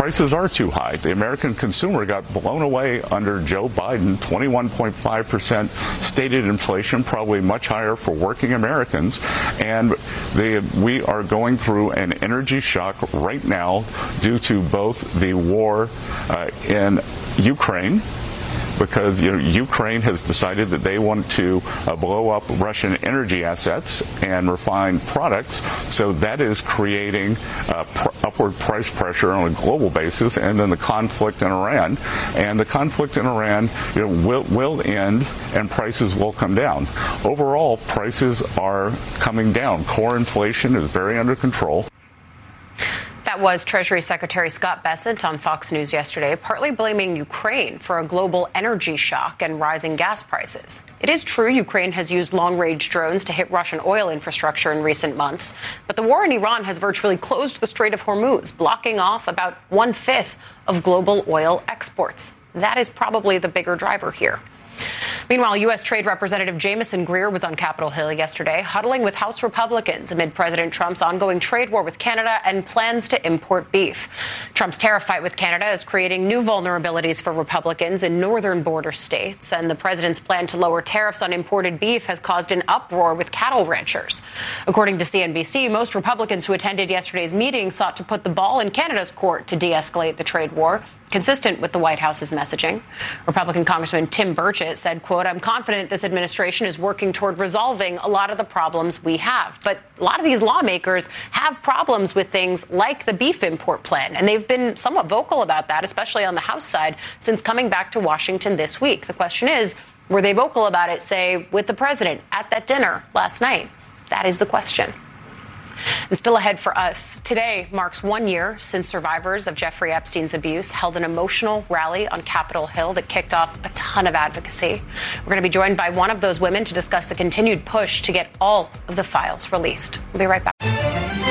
prices are too high. The American consumer got blown away under Joe Biden, 21.5% stated inflation, probably much higher for working Americans. And we are going through an energy shock right now due to both the war in Ukraine, because Ukraine has decided that they want to blow up Russian energy assets and refined products. So that is creating upward price pressure on a global basis. And then the conflict in Iran. And the conflict in Iran will end and prices will come down. Overall, prices are coming down. Core inflation is very under control. That was Treasury Secretary Scott Bessent on Fox News yesterday, partly blaming Ukraine for a global energy shock and rising gas prices. It is true Ukraine has used long-range drones to hit Russian oil infrastructure in recent months, but the war in Iran has virtually closed the Strait of Hormuz, blocking off about 1/5 of global oil exports. That is probably the bigger driver here. Meanwhile, U.S. Trade Representative Jamieson Greer was on Capitol Hill yesterday, huddling with House Republicans amid President Trump's ongoing trade war with Canada and plans to import beef. Trump's tariff fight with Canada is creating new vulnerabilities for Republicans in northern border states, and the president's plan to lower tariffs on imported beef has caused an uproar with cattle ranchers. According to CNBC, most Republicans who attended yesterday's meeting sought to put the ball in Canada's court to de-escalate the trade war, consistent with the White House's messaging. Republican Congressman Tim Burchett said, quote, "I'm confident this administration is working toward resolving a lot of the problems we have. But a lot of these lawmakers have problems with things like the beef import plan. And they've been somewhat vocal about that, especially on the House side, since coming back to Washington this week. The question is, were they vocal about it, say, with the president at that dinner last night? That is the question. And still ahead for us, today marks 1 year since survivors of Jeffrey Epstein's abuse held an emotional rally on Capitol Hill that kicked off a ton of advocacy. We're going to be joined by one of those women to discuss the continued push to get all of the files released. We'll be right back.